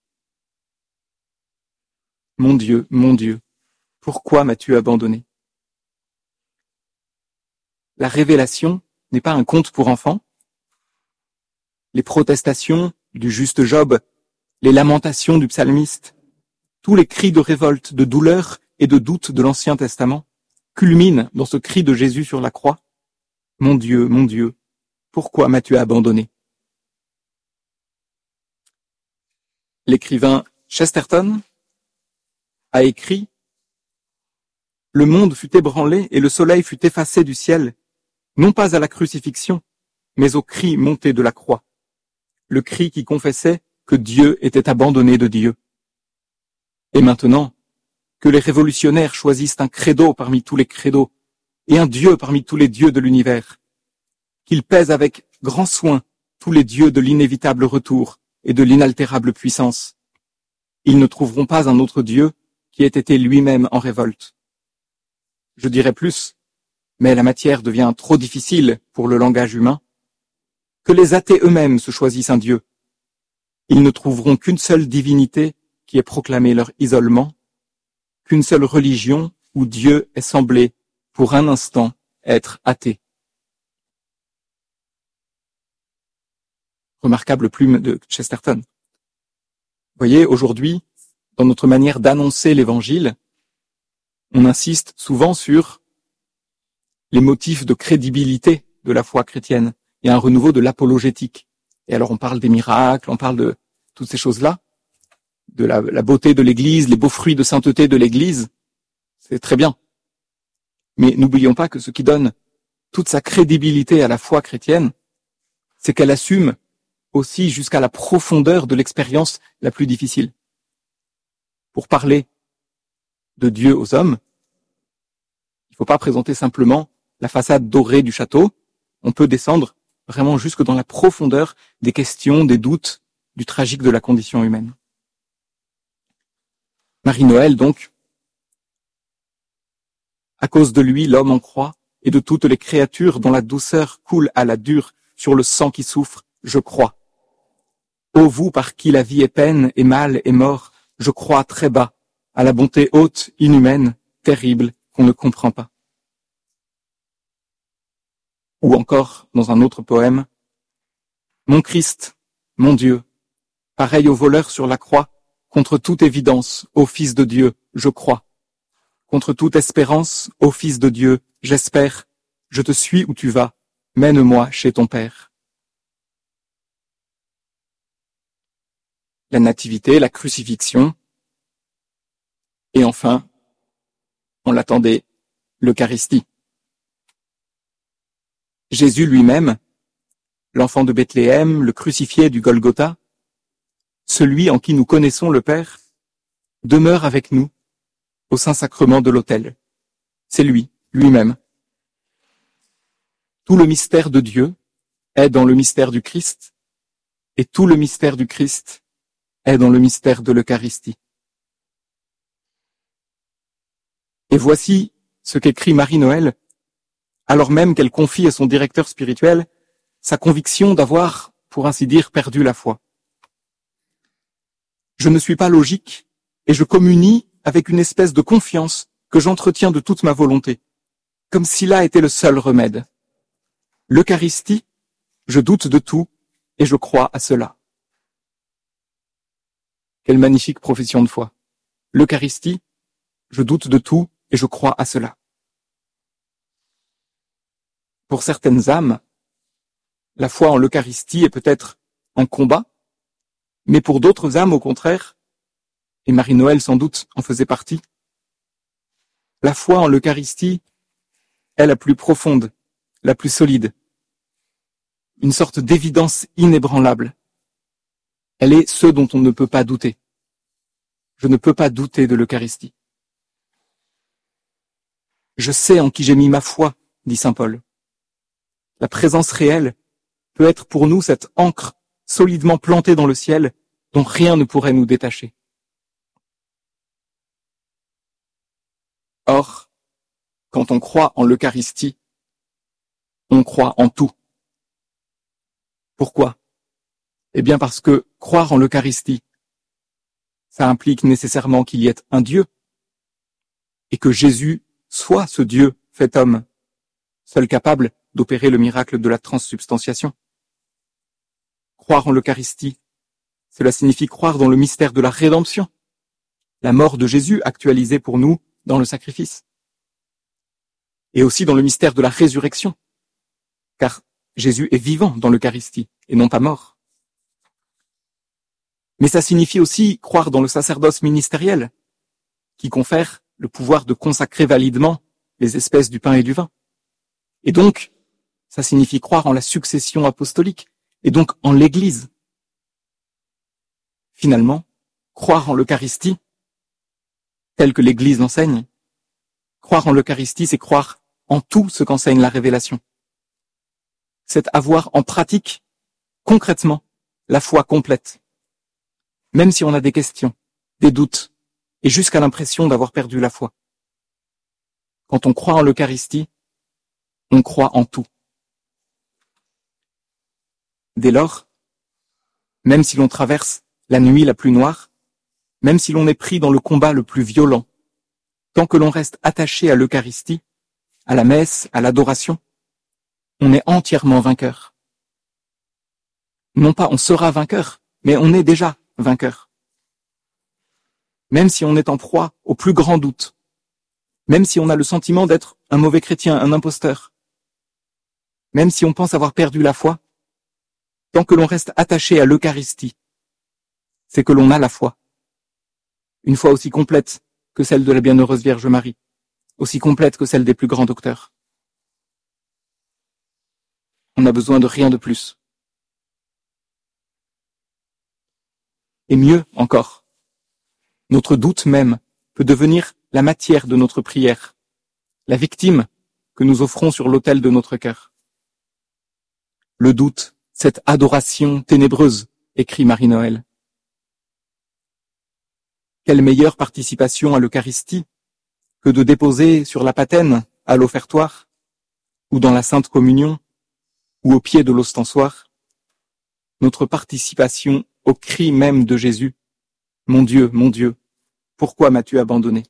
Mon Dieu, pourquoi m'as-tu abandonné ?» La révélation n'est pas un conte pour enfants. Les protestations du juste Job, les lamentations du psalmiste, tous les cris de révolte, de douleur et de doute de l'Ancien Testament culminent dans ce cri de Jésus sur la croix. Mon Dieu, pourquoi m'as-tu abandonné? L'écrivain Chesterton a écrit « Le monde fut ébranlé et le soleil fut effacé du ciel, non pas à la crucifixion, mais au cri monté de la croix, le cri qui confessait que Dieu était abandonné de Dieu. Et maintenant, que les révolutionnaires choisissent un credo parmi tous les credos et un Dieu parmi tous les dieux de l'univers, qu'ils pèsent avec grand soin tous les dieux de l'inévitable retour et de l'inaltérable puissance. Ils ne trouveront pas un autre Dieu qui ait été lui-même en révolte. Je dirais plus, mais la matière devient trop difficile pour le langage humain, que les athées eux-mêmes se choisissent un Dieu. Ils ne trouveront qu'une seule divinité qui ait proclamé leur isolement, qu'une seule religion où Dieu est semblé, pour un instant, être athée. Remarquable plume de Chesterton. Vous voyez, aujourd'hui, dans notre manière d'annoncer l'Évangile, on insiste souvent sur les motifs de crédibilité de la foi chrétienne. Il y a un renouveau de l'apologétique. Et alors on parle des miracles, on parle de toutes ces choses-là, de la beauté de l'Église, les beaux fruits de sainteté de l'Église, c'est très bien. Mais n'oublions pas que ce qui donne toute sa crédibilité à la foi chrétienne, c'est qu'elle assume aussi jusqu'à la profondeur de l'expérience la plus difficile. pour parler de Dieu aux hommes, il ne faut pas présenter simplement la façade dorée du château. On peut descendre vraiment jusque dans la profondeur des questions, des doutes, du tragique de la condition humaine. Marie-Noël, donc, à cause de lui, l'homme en croix, et de toutes les créatures dont la douceur coule à la dure sur le sang qui souffre, je crois. Ô vous par qui la vie est peine et mal et mort, je crois très bas à la bonté haute, inhumaine, terrible, qu'on ne comprend pas. Ou encore, dans un autre poème, mon Christ, mon Dieu, pareil au voleur sur la croix, contre toute évidence, ô Fils de Dieu, je crois. Contre toute espérance, ô Fils de Dieu, j'espère, je te suis où tu vas, mène-moi chez ton Père. La nativité, la crucifixion, et enfin, on l'attendait, l'Eucharistie. Jésus lui-même, l'enfant de Bethléem, le crucifié du Golgotha, celui en qui nous connaissons le Père, demeure avec nous au Saint-Sacrement de l'autel. C'est lui, lui-même. Tout le mystère de Dieu est dans le mystère du Christ, et tout le mystère du Christ est dans le mystère de l'Eucharistie. Et voici ce qu'écrit Marie-Noël, alors même qu'elle confie à son directeur spirituel sa conviction d'avoir, pour ainsi dire, perdu la foi. Je ne suis pas logique, et je communie avec une espèce de confiance que j'entretiens de toute ma volonté, comme si là était le seul remède. L'Eucharistie, je doute de tout, et je crois à cela. Quelle magnifique profession de foi. L'Eucharistie, je doute de tout, et je crois à cela. Pour certaines âmes, la foi en l'Eucharistie est peut-être un combat, mais pour d'autres âmes, au contraire, et Marie-Noël sans doute en faisait partie, la foi en l'Eucharistie est la plus profonde, la plus solide, une sorte d'évidence inébranlable. Elle est ce dont on ne peut pas douter. Je ne peux pas douter de l'Eucharistie. Je sais en qui j'ai mis ma foi, dit saint Paul. La présence réelle peut être pour nous cette ancre solidement plantée dans le ciel dont rien ne pourrait nous détacher. Or, quand on croit en l'Eucharistie, on croit en tout. Pourquoi? Eh bien parce que croire en l'Eucharistie, ça implique nécessairement qu'il y ait un Dieu, et que Jésus soit ce Dieu fait homme, seul capable d'opérer le miracle de la transsubstantiation. Croire en l'Eucharistie, cela signifie croire dans le mystère de la rédemption, la mort de Jésus actualisée pour nous dans le sacrifice, et aussi dans le mystère de la résurrection, car Jésus est vivant dans l'Eucharistie et non pas mort. Mais ça signifie aussi croire dans le sacerdoce ministériel, qui confère le pouvoir de consacrer validement les espèces du pain et du vin. Et donc, ça signifie croire en la succession apostolique, et donc en l'Église. Finalement, croire en l'Eucharistie, tel que l'Église l'enseigne, croire en l'Eucharistie, c'est croire en tout ce qu'enseigne la révélation. C'est avoir en pratique, concrètement, la foi complète. Même si on a des questions, des doutes, et jusqu'à l'impression d'avoir perdu la foi. Quand on croit en l'Eucharistie, on croit en tout. Dès lors, même si l'on traverse la nuit la plus noire, même si l'on est pris dans le combat le plus violent, tant que l'on reste attaché à l'Eucharistie, à la messe, à l'adoration, on est entièrement vainqueur. Non pas on sera vainqueur, mais on est déjà vainqueur. Même si on est en proie au plus grand doute, même si on a le sentiment d'être un mauvais chrétien, un imposteur, même si on pense avoir perdu la foi, tant que l'on reste attaché à l'Eucharistie, c'est que l'on a la foi. Une foi aussi complète que celle de la bienheureuse Vierge Marie, aussi complète que celle des plus grands docteurs. On n'a besoin de rien de plus. Et mieux encore, Notre doute même peut devenir la matière de notre prière, la victime que nous offrons sur l'autel de notre cœur. Le doute, cette adoration ténébreuse, écrit Marie-Noël. Quelle meilleure participation à l'Eucharistie que de déposer sur la patène, à l'offertoire, ou dans la Sainte Communion, ou au pied de l'ostensoir, notre participation au cri même de Jésus. Mon Dieu, pourquoi m'as-tu abandonné?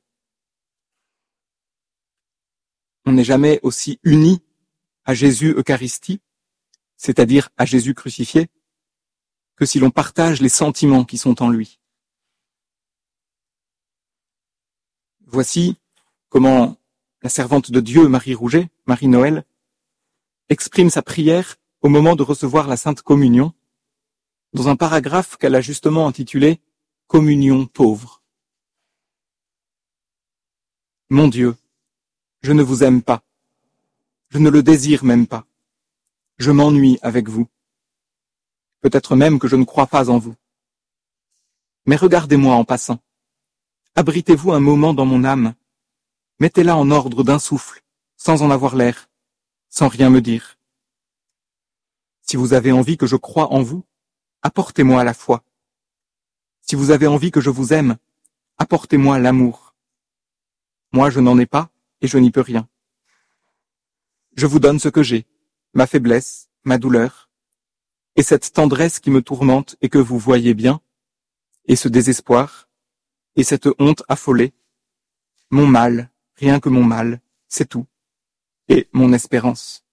On n'est jamais aussi uni à Jésus Eucharistie, c'est-à-dire à Jésus crucifié, que si l'on partage les sentiments qui sont en lui. Voici comment la servante de Dieu, Marie Rouget, Marie-Noël, exprime sa prière au moment de recevoir la Sainte Communion, dans un paragraphe qu'elle a justement intitulé « Communion pauvre ». Mon Dieu, je ne vous aime pas, je ne le désire même pas, je m'ennuie avec vous, peut-être même que je ne crois pas en vous. Mais regardez-moi en passant, abritez-vous un moment dans mon âme, mettez-la en ordre d'un souffle, sans en avoir l'air, sans rien me dire. Si vous avez envie que je croie en vous, apportez-moi la foi. Si vous avez envie que je vous aime, apportez-moi l'amour. Moi, je n'en ai pas et je n'y peux rien. Je vous donne ce que j'ai, ma faiblesse, ma douleur, et cette tendresse qui me tourmente et que vous voyez bien, et ce désespoir, et cette honte affolée, mon mal, rien que mon mal, c'est tout, et mon espérance.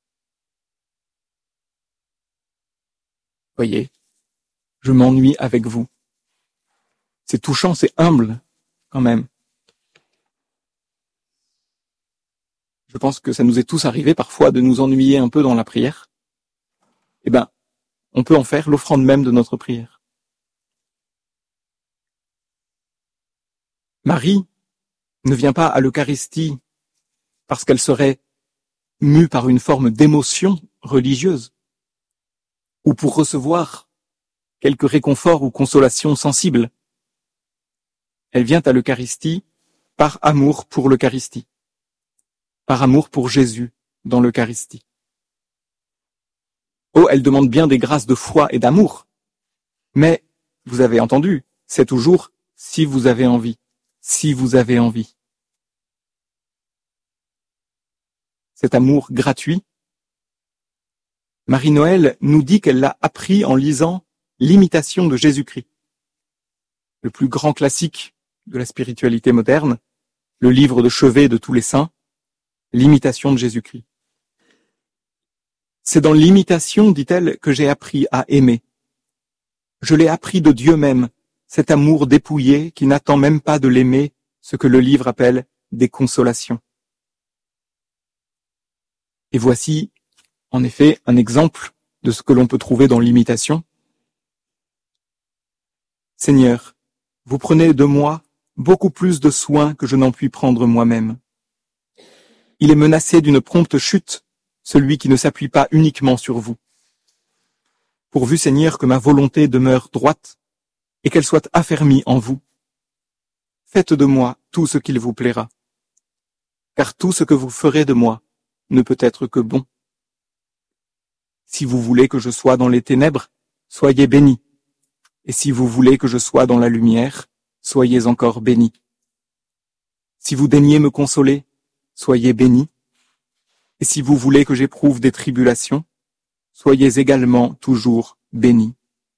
Voyez, je m'ennuie avec vous. C'est touchant, c'est humble, quand même. Je pense que ça nous est tous arrivé parfois de nous ennuyer un peu dans la prière. Eh ben, on peut en faire l'offrande même de notre prière. Marie ne vient pas à l'Eucharistie parce qu'elle serait mue par une forme d'émotion religieuse ou pour recevoir quelques réconforts ou consolations sensibles. Elle vient à l'Eucharistie par amour pour l'Eucharistie, par amour pour Jésus dans l'Eucharistie. Oh, elle demande bien des grâces de foi et d'amour, mais, vous avez entendu, c'est toujours « si vous avez envie ». Si vous avez envie. Cet amour gratuit, Marie-Noël nous dit qu'elle l'a appris en lisant l'Imitation de Jésus-Christ, le plus grand classique de la spiritualité moderne, le livre de chevet de tous les saints, l'Imitation de Jésus-Christ. C'est dans l'imitation, dit-elle, que j'ai appris à aimer. Je l'ai appris de Dieu même, cet amour dépouillé qui n'attend même pas de l'aimer, ce que le livre appelle des consolations. Et voici, en effet, un exemple de ce que l'on peut trouver dans l'imitation. Seigneur, vous prenez de moi beaucoup plus de soin que je n'en puis prendre moi-même. Il est menacé d'une prompte chute, celui qui ne s'appuie pas uniquement sur vous. Pourvu, Seigneur, que ma volonté demeure droite, et qu'elle soit affermie en vous. Faites de moi tout ce qu'il vous plaira, car tout ce que vous ferez de moi ne peut être que bon. Si vous voulez que je sois dans les ténèbres, soyez bénis, et si vous voulez que je sois dans la lumière, soyez encore bénis. Si vous daignez me consoler, soyez bénis, et si vous voulez que j'éprouve des tribulations, soyez également toujours bénis.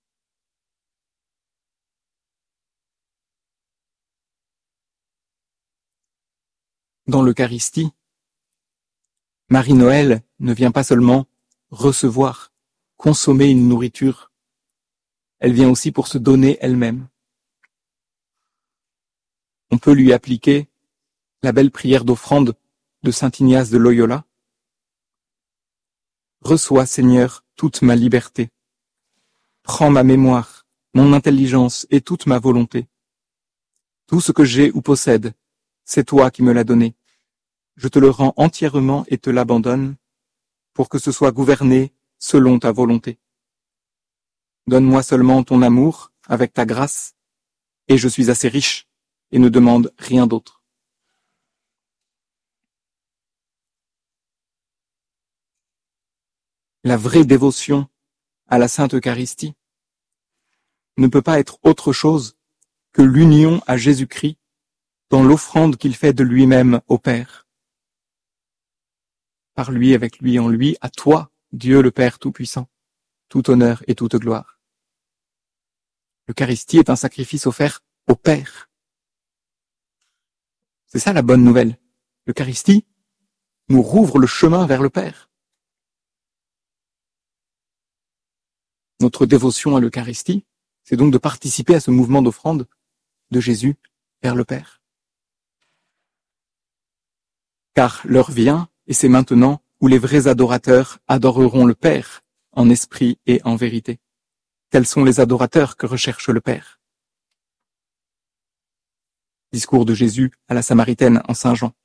Dans l'Eucharistie, Marie-Noël ne vient pas seulement recevoir, consommer une nourriture, elle vient aussi pour se donner elle-même. On peut lui appliquer la belle prière d'offrande de saint Ignace de Loyola. Reçois, Seigneur, toute ma liberté. Prends ma mémoire, mon intelligence et toute ma volonté. Tout ce que j'ai ou possède, c'est toi qui me l'as donné. Je te le rends entièrement et te l'abandonne, pour que ce soit gouverné selon ta volonté. Donne-moi seulement ton amour, avec ta grâce, et je suis assez riche, et ne demande rien d'autre. La vraie dévotion à la Sainte Eucharistie ne peut pas être autre chose que l'union à Jésus-Christ dans l'offrande qu'il fait de lui-même au Père. Par lui, avec lui, en lui, à toi, Dieu le Père Tout-Puissant, tout honneur et toute gloire. L'Eucharistie est un sacrifice offert au Père. C'est ça la bonne nouvelle. L'Eucharistie nous rouvre le chemin vers le Père. Notre dévotion à l'Eucharistie, c'est donc de participer à ce mouvement d'offrande de Jésus vers le Père. Car l'heure vient, et c'est maintenant, où les vrais adorateurs adoreront le Père en esprit et en vérité. Tels sont les adorateurs que recherche le Père. Discours de Jésus à la Samaritaine en Saint Jean.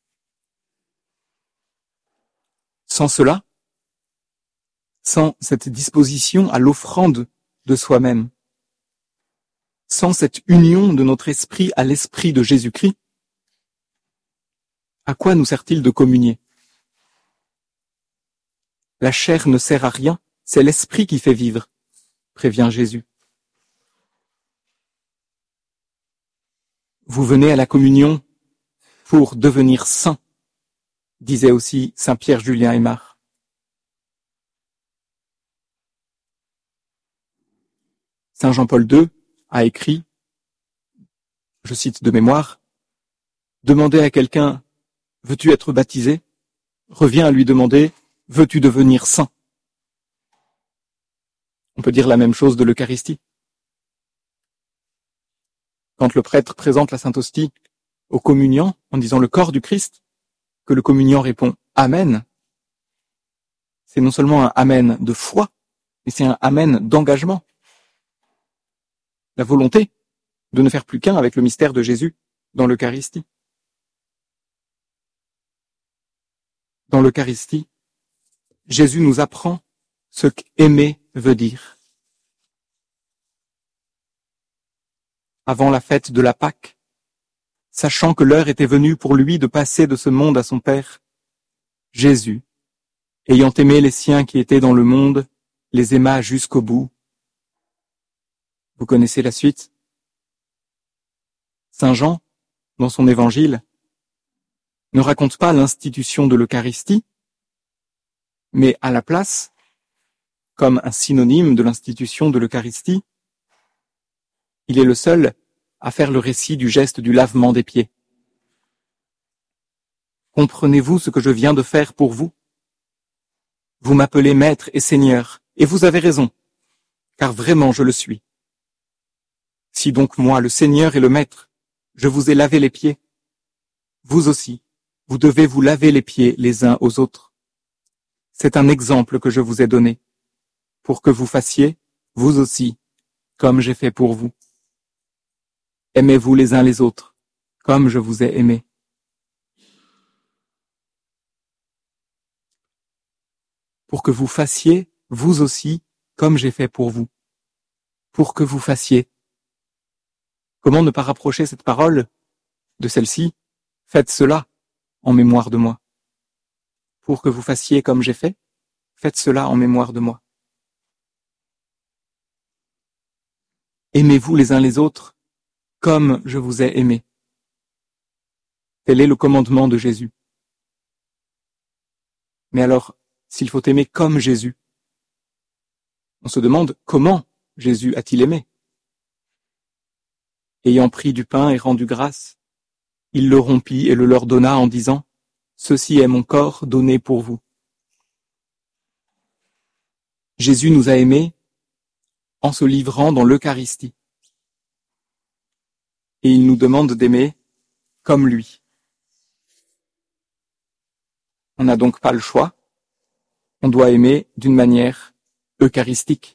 Sans cela, sans cette disposition à l'offrande de soi-même, sans cette union de notre esprit à l'esprit de Jésus-Christ, à quoi nous sert-il de communier? La chair ne sert à rien, c'est l'esprit qui fait vivre, prévient Jésus. Vous venez à la communion pour devenir saints, disait aussi Saint Pierre Julien Aymar. Saint Jean-Paul II a écrit, je cite de mémoire, « Demander à quelqu'un « Veux-tu être baptisé ?» revient à lui demander « Veux-tu devenir saint ?» On peut dire la même chose de l'Eucharistie. Quand le prêtre présente la Sainte Hostie au communiant en disant le corps du Christ, que le communiant répond « Amen », c'est non seulement un « Amen » de foi, mais c'est un « Amen » d'engagement. La volonté de ne faire plus qu'un avec le mystère de Jésus dans l'Eucharistie. Dans l'Eucharistie, Jésus nous apprend ce qu'aimer veut dire. Avant la fête de la Pâque, sachant que l'heure était venue pour lui de passer de ce monde à son Père, Jésus, ayant aimé les siens qui étaient dans le monde, les aima jusqu'au bout. Vous connaissez la suite? Saint Jean, dans son évangile, ne raconte pas l'institution de l'Eucharistie, mais à la place, comme un synonyme de l'institution de l'Eucharistie, il est le seul à faire le récit du geste du lavement des pieds. Comprenez-vous ce que je viens de faire pour vous? Vous m'appelez Maître et Seigneur, et vous avez raison, car vraiment je le suis. Si donc moi, le Seigneur et le Maître, je vous ai lavé les pieds, vous aussi, vous devez vous laver les pieds les uns aux autres. C'est un exemple que je vous ai donné, pour que vous fassiez, vous aussi, comme j'ai fait pour vous. Aimez-vous les uns les autres, comme je vous ai aimé. Pour que vous fassiez, vous aussi, comme j'ai fait pour vous. Pour que vous fassiez. Comment ne pas rapprocher cette parole de celle-ci? Faites cela en mémoire de moi. Pour que vous fassiez comme j'ai fait, faites cela en mémoire de moi. Aimez-vous les uns les autres comme je vous ai aimé. Tel est le commandement de Jésus. Mais alors, s'il faut aimer comme Jésus, on se demande comment Jésus a-t-il aimé? Ayant pris du pain et rendu grâce, il le rompit et le leur donna en disant « Ceci est mon corps donné pour vous ». Jésus nous a aimés en se livrant dans l'Eucharistie. Et il nous demande d'aimer comme lui. On n'a donc pas le choix. On doit aimer d'une manière eucharistique.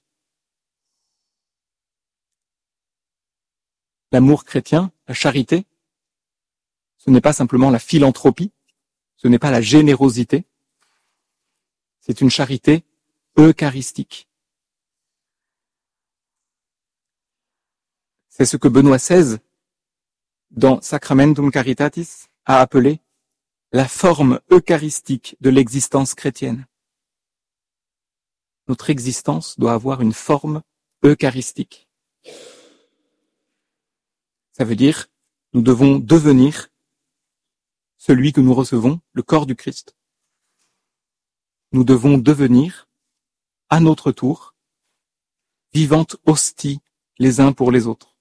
L'amour chrétien, la charité, ce n'est pas simplement la philanthropie, ce n'est pas la générosité, c'est une charité eucharistique. C'est ce que Benoît XVI dans Sacramentum Caritatis, a appelé la forme eucharistique de l'existence chrétienne. Notre existence doit avoir une forme eucharistique. Ça veut dire, nous devons devenir celui que nous recevons, le corps du Christ. Nous devons devenir, à notre tour, vivantes hosties les uns pour les autres.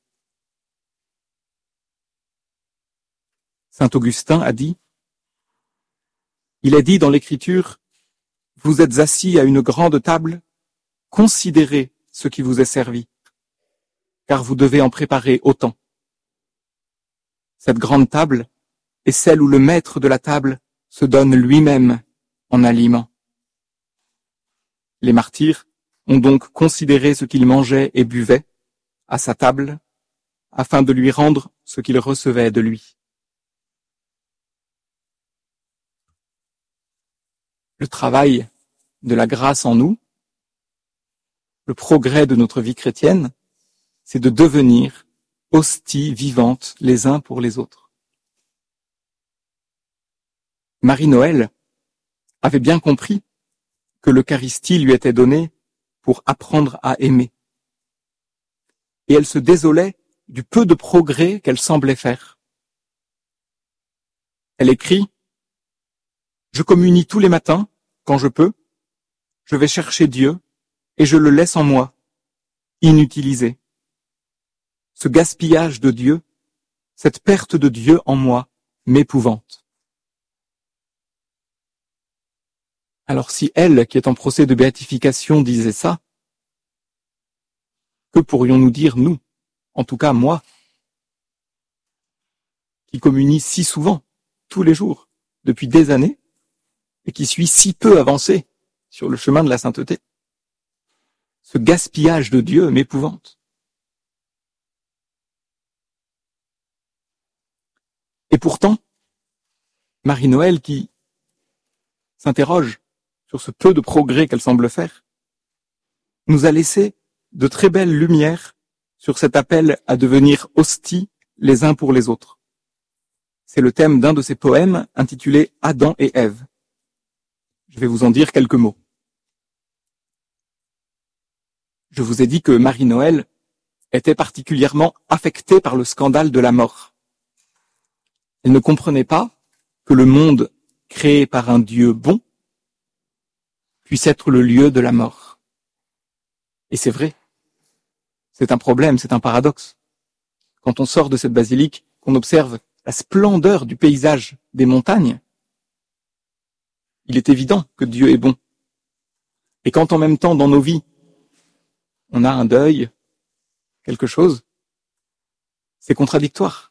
Saint Augustin a dit, il est dit dans l'Écriture, vous êtes assis à une grande table, considérez ce qui vous est servi, car vous devez en préparer autant. Cette grande table est celle où le maître de la table se donne lui-même en aliment. Les martyrs ont donc considéré ce qu'ils mangeaient et buvaient à sa table, afin de lui rendre ce qu'ils recevaient de lui. Le travail de la grâce en nous, le progrès de notre vie chrétienne, c'est de devenir hosties vivantes les uns pour les autres. Marie-Noël avait bien compris que l'Eucharistie lui était donnée pour apprendre à aimer. Et elle se désolait du peu de progrès qu'elle semblait faire. Elle écrit « Je communie tous les matins, quand je peux, je vais chercher Dieu et je le laisse en moi, inutilisé. Ce gaspillage de Dieu, cette perte de Dieu en moi, m'épouvante. » Alors si elle, qui est en procès de béatification, disait ça, que pourrions-nous dire, nous, en tout cas moi, qui communie si souvent, tous les jours, depuis des années, et qui suis si peu avancé sur le chemin de la sainteté? Ce gaspillage de Dieu m'épouvante. Et pourtant, Marie-Noël qui s'interroge sur ce peu de progrès qu'elle semble faire, nous a laissé de très belles lumières sur cet appel à devenir hosties les uns pour les autres. C'est le thème d'un de ses poèmes intitulé « Adam et Ève ». Je vais vous en dire quelques mots. Je vous ai dit que Marie-Noël était particulièrement affectée par le scandale de la mort. Elle ne comprenait pas que le monde créé par un Dieu bon puisse être le lieu de la mort. Et c'est vrai. C'est un problème, c'est un paradoxe. Quand on sort de cette basilique, qu'on observe la splendeur du paysage des montagnes, il est évident que Dieu est bon. Et quand en même temps, dans nos vies, on a un deuil, quelque chose, c'est contradictoire.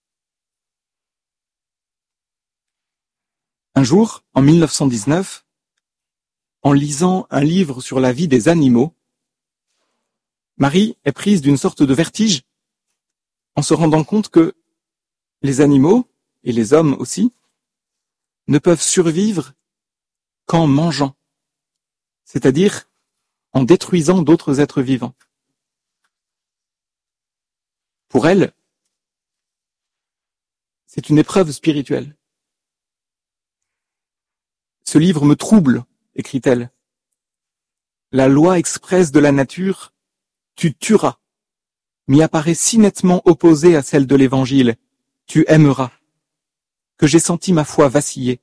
Un jour, en 1919, en lisant un livre sur la vie des animaux, Marie est prise d'une sorte de vertige en se rendant compte que les animaux, et les hommes aussi, ne peuvent survivre qu'en mangeant, c'est-à-dire en détruisant d'autres êtres vivants. Pour elle, c'est une épreuve spirituelle. Ce livre me trouble, écrit-elle. La loi expresse de la nature, tu tueras, m'y apparaît si nettement opposée à celle de l'Évangile, tu aimeras, que j'ai senti ma foi vaciller.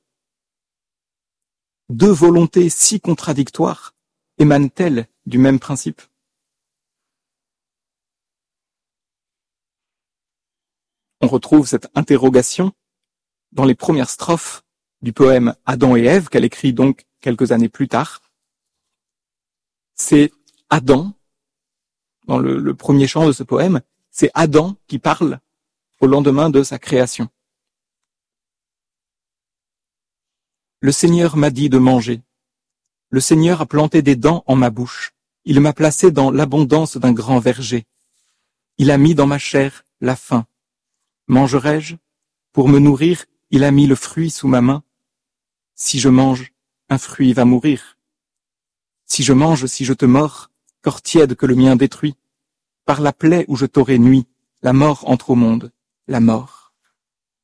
Deux volontés si contradictoires émanent-elles du même principe? On retrouve cette interrogation dans les premières strophes du poème Adam et Ève, qu'elle écrit donc quelques années plus tard. C'est Adam, dans le premier chant de ce poème, c'est Adam qui parle au lendemain de sa création. Le Seigneur m'a dit de manger. Le Seigneur a planté des dents en ma bouche. Il m'a placé dans l'abondance d'un grand verger. Il a mis dans ma chair la faim. Mangerai-je? Pour me nourrir, il a mis le fruit sous ma main. Si je mange, un fruit va mourir. Si je mange, si je te mords, corps tiède que le mien détruit, par la plaie où je t'aurai nui, la mort entre au monde. la mort.